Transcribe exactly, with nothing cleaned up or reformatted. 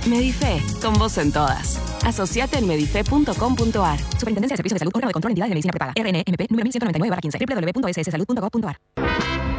Medife, con vos en todas. Asociate en medife punto com punto a r. Superintendencia de Servicios de Salud, órgano de control de entidades de medicina prepaga. R N M P número mil ciento noventa y nueve barra quince. doble u doble u doble u punto s s salud punto gov punto a r.